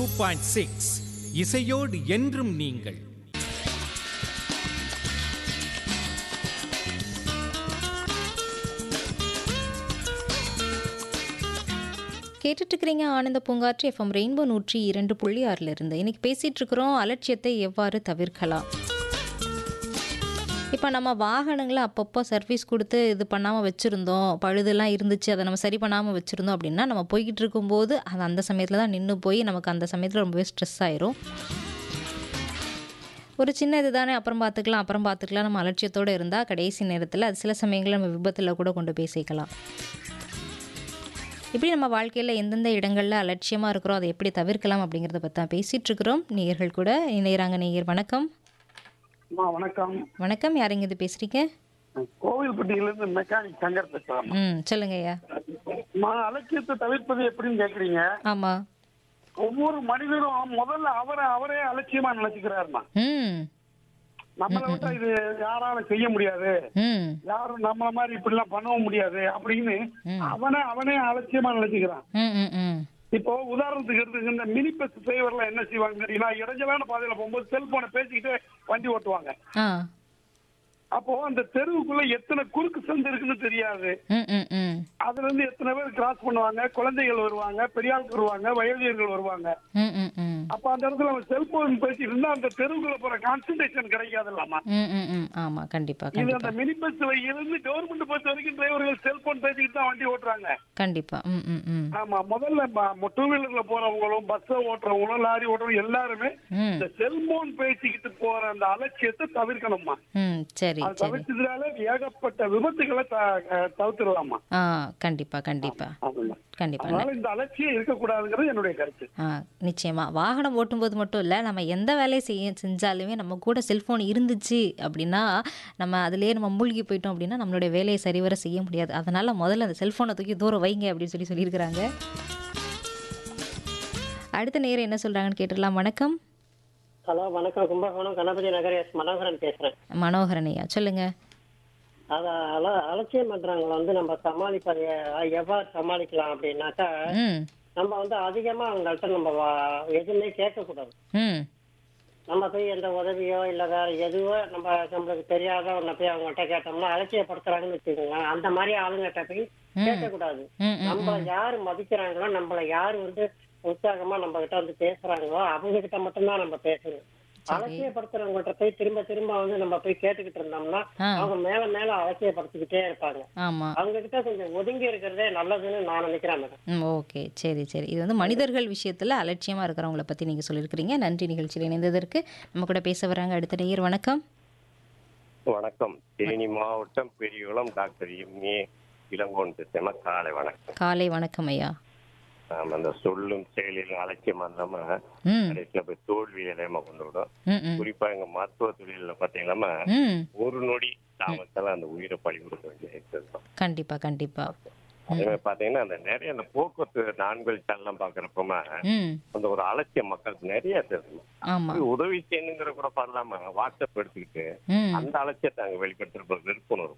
2.6 இசையோடு என்றும் நீங்கள். கேட்டுட்டு இருக்கிறீங்க ஆனந்த பூங்காற்று எஃப்எம் ரெயின்போ 102.6 இருந்து. இன்னைக்கு பேசிட்டு இருக்கிறோம் அலட்சியத்தை எவ்வாறு தவிர்க்கலாம். இப்போ நம்ம வாகனங்களை அப்பப்போ சர்வீஸ் கொடுத்து இது பண்ணாமல் வச்சுருந்தோம், பழுதெல்லாம் இருந்துச்சு, அதை நம்ம சரி பண்ணாமல் வச்சுருந்தோம் அப்படின்னா நம்ம போய்கிட்டு இருக்கும்போது அது அந்த சமயத்தில் தான் நின்று போய் நமக்கு அந்த சமயத்தில் ரொம்பவே ஸ்ட்ரெஸ் ஆயிரும். ஒரு சின்ன இது தானே, அப்புறம் பார்த்துக்கலாம் நம்ம அலட்சியத்தோடு இருந்தால் கடைசி நேரத்தில் அது சில சமயங்களில் நம்ம விபத்தில் கூட கொண்டு போய் சேர்க்கலாம். இப்படி நம்ம வாழ்க்கையில் எந்தெந்த இடங்களில் அலட்சியமாக இருக்கிறோம் அதை எப்படி தவிர்க்கலாம் அப்படிங்கிறத பற்றி தான் பேசிகிட்டு இருக்கிறோம். நேயர்கள் கூட இணையறாங்க. நேயர் வணக்கம். வணக்கம். வணக்கம், யாருங்க இது பேசுறீங்க? கோவில்பட்டியிலிருந்து மெக்கானிக் சங்கர் பேசுறேன். சொல்லுங்க ஐயா. அலட்சியத்தை தவிர்ப்பது எப்படின்னு கேக்குறீங்க. ஆமா. ஒவ்வொரு மனிதரும் முதல்ல அவரே அலட்சியமா நினைச்சுக்கிறாருமா. நம்மளை விட்டா இது யாரால செய்ய முடியாது, யாரும் நம்மள மாதிரி இப்படி எல்லாம் பண்ணவும் முடியாது அப்படின்னு அவனே அலட்சியமா நினைச்சுக்கிறான். இப்போ உதாரணத்துக்கு எடுத்துக்க, இந்த மினி பஸ் டிரைவர்ல என்ன செய்வாங்க தெரியுமா, இடைஞ்சலான பாதையில போகும்போது செல்போனை பேசிக்கிட்டு வண்டி ஓட்டுவாங்க. அப்போ அந்த தெருவுக்குள்ள எத்தனை குறுக்கு சந்து இருக்குன்னு தெரியாது. அதுல இருந்து எத்தனை பேர் கிராஸ் பண்ணுவாங்க, குழந்தைகள் வருவாங்க, பெரியாள் வருவாங்க, வயதியர்கள் வருவாங்க. அப்ப அந்த இடத்துல அவன் செல்போன் பேசிட்டு இருந்தா அந்த தெருவுக்குள்ள போற கான்சன்ட்ரேஷன் கிடைக்காதுல்லாமா. ஆமா, கண்டிப்பா. இது அந்த மினி பஸ் இருந்து கவர்மெண்ட் பஸ் வரைக்கும் டிரைவர்கள் செல்போன் பேசிக்கிட்டு தான் வண்டி ஓட்டுறாங்க. கண்டிப்பா. ஆமா, முதல்ல டூ வீலர்ல போறவங்களும் பஸ் ஓட்டுறவங்களும் லாரி ஓட்டுறவங்க எல்லாருமே இந்த செல்போன் பேசிக்கிட்டு போற அந்த அலட்சியத்தை தவிர்க்கணுமா. சரி, அது தவிர்த்ததுனால ஏகப்பட்ட விபத்துகளை தவிர்த்துடலாமா. கண்டிப்பா கண்டிப்பா கண்டிப்பா. அதனால இந்த அலட்சியம் இருக்கக்கூடாதுங்கிறது என்னுடைய கருத்து. நிச்சயமா. வாகனம் ஓட்டும்போது மட்டும் இல்லை, நம்ம எந்த வேலையை செஞ்சாலுமே நம்ம கூட செல்ஃபோன் இருந்துச்சு அப்படின்னா நம்ம அதிலேயே நம்ம மூழ்கி போயிட்டோம் அப்படின்னா நம்மளுடைய வேலையை சரிவர செய்ய முடியாது. அதனால முதல்ல அந்த செல்ஃபோனை தூக்கி தூரம் வைங்க அப்படின்னு சொல்லியிருக்கிறாங்க. அடுத்த நேரம் என்ன சொல்றாங்கன்னு கேட்டுடலாம். வணக்கம். ஹலோ, வணக்கம். கும்பகோணம் கணபதி நகர் எஸ் மனோகரன் பேசுறேன். மனோகரன் ஐயா, சொல்லுங்க. அலட்சியம் பண்றவங்களை நம்ம சமாளிப்பது எவ்வாறு சமாளிக்கலாம் அப்படின்னாக்கா, நம்ம அதிகமா அவங்கள்ட்ட நம்ம எதுவுமே கேட்கக்கூடாது. நம்ம போய் எந்த உதவியோ இல்ல வேற எதுவோ நம்மளுக்கு தெரியாத ஒன்ன போய் அவங்கள்ட்ட கேட்டோம்னா அலட்சியப்படுத்துறாங்கன்னு வச்சுக்கோங்க. அந்த மாதிரி ஆளுங்கிட்ட போய் கேட்கக்கூடாது. நம்மள யாரு மதிக்கிறாங்களோ, நம்மள யாரு உற்சாகமா நம்ம கிட்ட பேசுறாங்களோ அவங்க கிட்ட மட்டும்தான் நம்ம பேசணும். அலட்சியப்படுத்துறவங்கள்ட்ட போய் திரும்ப நம்ம போய் கேட்டுக்கிட்டு இருந்தோம்னா அவங்க மேல அலட்சியப்படுத்திக்கிட்டே இருப்பாங்க. அவங்க கிட்ட கொஞ்சம் ஒதுங்கி இருக்கிறதே நல்லதுன்னு நான் நினைக்கிறேன் மேடம். ஓகே, சரி. இது மனிதர்கள் விஷயத்துல அலட்சியமா இருக்கிறவங்களை பத்தி நீங்க சொல்லியிருக்கிறீங்க. நன்றி நிகழ்ச்சியில் இணைந்ததற்கு. நம்ம கூட பேச வராங்க அடுத்த நேயர். வணக்கம். வணக்கம். தேனி மாவட்டம் பெரியகுளம் டாக்டர் எம்ஏ இளங்கோன் பேசுறேன். காலை வணக்கம். காலை வணக்கம் ஐயா. அந்த சொல்லும் செயலிலும் அலட்சியமா இல்லாம கடைசியில போய் தோல்வியில கொண்டு விடும். குறிப்பா எங்க மருத்துவ தொழில பாத்தீங்கன்னா ஒரு நொடி தாமத்தால அந்த உயிரை பழி கொடுக்க வேண்டிய. கண்டிப்பா கண்டிப்பா. அதே மாதிரி பாத்தீங்கன்னா அந்த நிறைய அந்த போக்குவரத்து நான்கள் சேனல்லாம் பாக்குறப்பமா அந்த ஒரு அலட்சியம் மக்களுக்கு நிறைய தெரியும். உதவி செய்யணுங்கிற கூட பண்ணலாம வாட்ஸ்அப் எடுத்துக்கிட்டு அந்த அலட்சியத்தை அங்க வெளிப்படுத்துற விருப்பம்